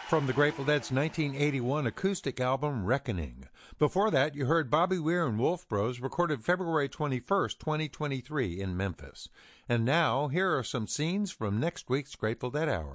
From the Grateful Dead's 1981 acoustic album Reckoning. Before that, you heard Bobby Weir and Wolf Bros recorded February 21st, 2023 in Memphis. And now, here are some scenes from next week's Grateful Dead Hour.